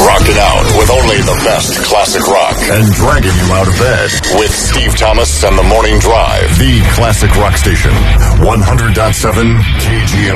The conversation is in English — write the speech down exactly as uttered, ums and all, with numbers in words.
Rocking out with only the best classic rock. And dragging you out of bed. With Steve Thomas and the Morning Drive. The classic rock station. one hundred point seven K G M.